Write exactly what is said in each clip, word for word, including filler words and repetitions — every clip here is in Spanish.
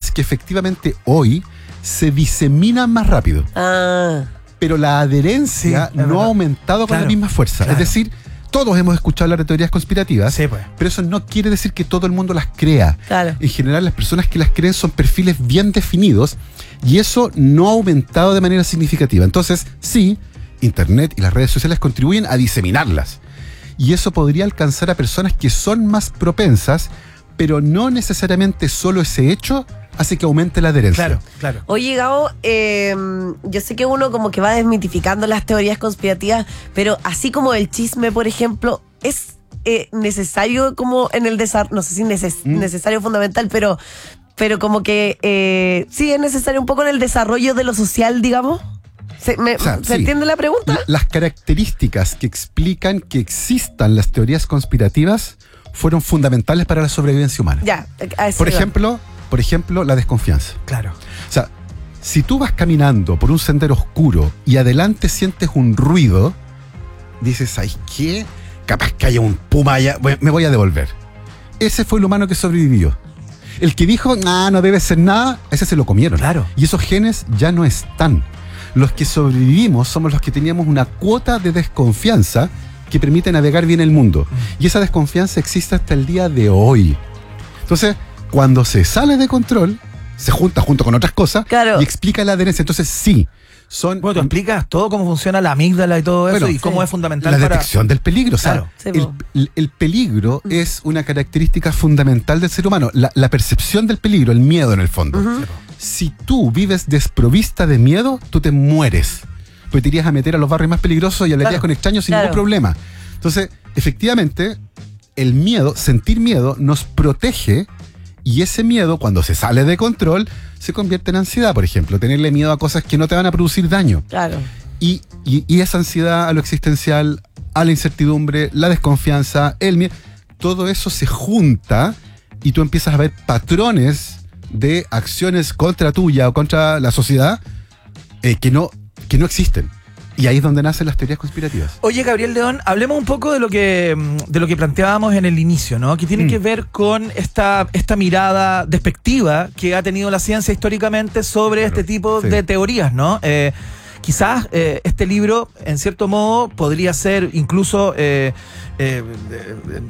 es que efectivamente hoy se diseminan más rápido. Ah. Pero la adherencia Sí, no verdad. ha aumentado con Claro, la misma fuerza. claro. Es decir, todos hemos escuchado hablar de teorías conspirativas, Sí, pues. pero eso no quiere decir que todo el mundo las crea. Claro. En general, las personas que las creen son perfiles bien definidos y eso no ha aumentado de manera significativa. Entonces, sí, Internet y las redes sociales contribuyen a diseminarlas. Y eso podría alcanzar a personas que son más propensas, pero no necesariamente solo ese hecho hace que aumente la adherencia. Claro, claro. Oye, Gabo, eh, yo sé que uno como que va desmitificando las teorías conspirativas, pero así como el chisme, por ejemplo, es eh, necesario como en el desarrollo, no sé si neces ¿Mm? necesario fundamental, pero, pero como que eh, sí es necesario un poco en el desarrollo de lo social, digamos. ¿Se, me, O sea, ¿se sí. entiende la pregunta? La- Las características que explican que existan las teorías conspirativas fueron fundamentales para la sobrevivencia humana. Ya, a eso Por iba. ejemplo, por ejemplo, la desconfianza. Claro. O sea, si tú vas caminando por un sendero oscuro y adelante sientes un ruido, dices, ¿ay qué? Capaz que haya un puma allá, voy- me voy a devolver. Ese fue el humano que sobrevivió. El que dijo, ah, no debe ser nada, ese se lo comieron. Claro. Y esos genes ya no están. Los que sobrevivimos somos los que teníamos una cuota de desconfianza que permite navegar bien el mundo. Y esa desconfianza existe hasta el día de hoy. Entonces, cuando se sale de control, se junta junto con otras cosas Claro. y explica la adherencia. Entonces, sí, son Bueno, tú explicas todo cómo funciona la amígdala y todo eso Bueno, y cómo sí. es fundamental la para... detección del peligro. O sea, Claro. Sí, el, po. el- el peligro es una característica fundamental del ser humano. La, la percepción del peligro, el miedo en el fondo. Si tú vives desprovista de miedo, tú te mueres. Porque te irías a meter a los barrios más peligrosos y hablarías Claro. con extraños sin Claro. ningún problema. Entonces, efectivamente, el miedo, sentir miedo, nos protege. Y ese miedo, cuando se sale de control, se convierte en ansiedad, por ejemplo. Tenerle miedo a cosas que no te van a producir daño. Claro. Y, y, y esa ansiedad a lo existencial, a la incertidumbre, la desconfianza, el miedo, todo eso se junta y tú empiezas a ver patrones de acciones contra tuya o contra la sociedad eh, que, no, que no existen. Y ahí es donde nacen las teorías conspirativas. Oye, Gabriel León, hablemos un poco de lo que mm, de lo que planteábamos en el inicio, ¿no? Que tiene Mm. que ver con esta, esta mirada despectiva que ha tenido la ciencia históricamente sobre Claro, este tipo sí. de teorías, ¿no? Eh, quizás eh, este libro, en cierto modo, podría ser incluso eh, eh, eh, eh,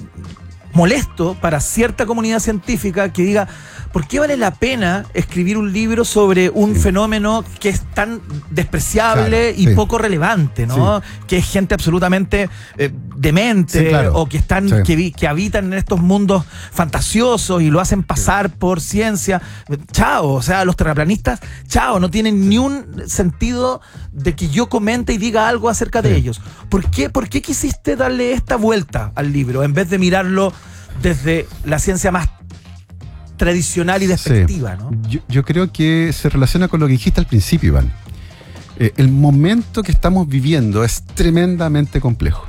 molesto para cierta comunidad científica que diga, ¿por qué vale la pena escribir un libro sobre un Sí. fenómeno que es tan despreciable Claro, y sí. poco relevante, ¿no? Que es gente absolutamente eh, demente Sí, claro. o que están Sí. que, vi- que habitan en estos mundos fantasiosos y lo hacen pasar por ciencia. Chao, o sea, los terraplanistas, chao, no tienen ni un sentido de que yo comente y diga algo acerca de Sí. ellos. ¿Por qué, ¿Por qué quisiste darle esta vuelta al libro en vez de mirarlo desde la ciencia más tradicional y despectiva, Sí. ¿no? Yo, yo creo que se relaciona con lo que dijiste al principio, Iván. Eh, el momento que estamos viviendo es tremendamente complejo.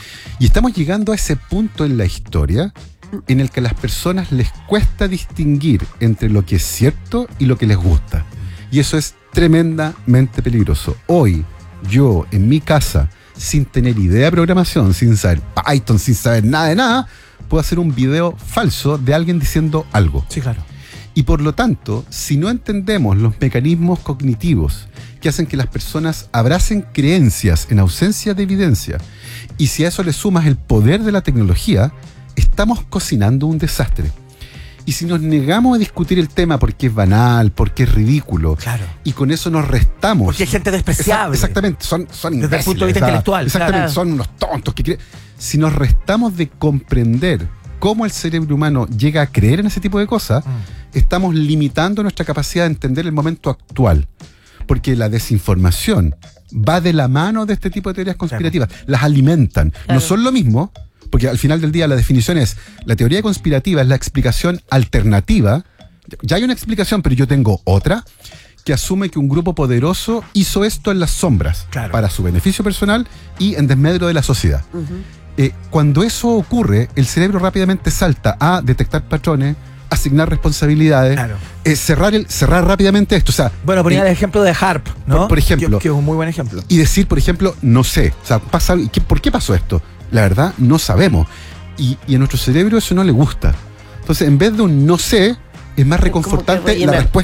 Y estamos llegando a ese punto en la historia en el que a las personas les cuesta distinguir entre lo que es cierto y lo que les gusta. Y eso es tremendamente peligroso. Hoy, yo, en mi casa, sin tener idea de programación, sin saber Python, sin saber nada de nada, puedo hacer un video falso de alguien diciendo algo. Sí, claro. Y por lo tanto, si no entendemos los mecanismos cognitivos que hacen que las personas abracen creencias en ausencia de evidencia, y si a eso le sumas el poder de la tecnología, estamos cocinando un desastre. Y si nos negamos a discutir el tema porque es banal, porque es ridículo, Claro. y con eso nos restamos... Porque hay gente despreciable. Exact- Exactamente, son, son Desde el imbéciles, punto de vista o sea, intelectual, Exactamente, claro. son unos tontos que creen. Si nos restamos de comprender cómo el cerebro humano llega a creer en ese tipo de cosas, Mm. estamos limitando nuestra capacidad de entender el momento actual. Porque la desinformación va de la mano de este tipo de teorías conspirativas. Las alimentan. Claro. No son lo mismo, porque al final del día la definición es, la teoría conspirativa es la explicación alternativa. Ya hay una explicación, pero yo tengo otra, que asume que un grupo poderoso hizo esto en las sombras, Claro. para su beneficio personal y en desmedro de la sociedad. Ujú. Eh, cuando eso ocurre, el cerebro rápidamente salta a detectar patrones, asignar responsabilidades, Claro. eh, cerrar, el, cerrar rápidamente esto. O sea, Bueno, ponía eh, el ejemplo de Harp, ¿no? por- por ejemplo. Que, que es un muy buen ejemplo. y decir, por ejemplo, no sé. O sea, pasa, algo, ¿y qué- ¿por qué pasó esto? La verdad, no sabemos. Y, y a nuestro cerebro eso no le gusta. Entonces, en vez de un no sé, es más Como que reconfortante la rellenar. respuesta